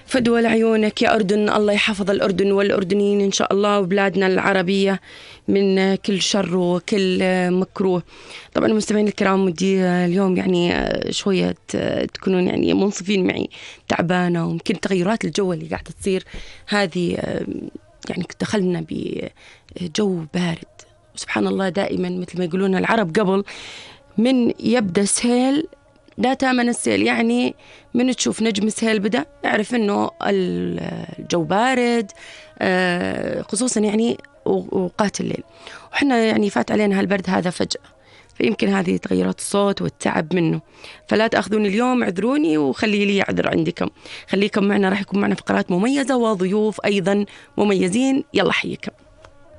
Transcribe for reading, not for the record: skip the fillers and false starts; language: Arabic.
فدول عيونك يا أردن، الله يحفظ الأردن والأردنيين إن شاء الله، وبلادنا العربية من كل شر وكل مكروه. طبعا المستمعين الكرام، ودي اليوم يعني شوية تكونون يعني منصفين معي، تعبانة وممكن تغيرات الجو اللي قاعدة تصير هذه، يعني دخلنا بجو بارد. سبحان الله، دائما مثل ما يقولون العرب قبل، من يبدأ سهيل لا تامن السيل. يعني من تشوف نجم السهيل بدأ اعرف انه الجو بارد، خصوصا يعني اوقات الليل. وحنا يعني فات علينا هالبرد هذا فجأة، فيمكن هذه تغيرات الصوت والتعب منه. فلا تأخذوني اليوم، اعذروني وخلي لي عذر عندكم. خليكم معنا، راح يكون معنا فقرات مميزة وضيوف أيضا مميزين. يلا حيكم.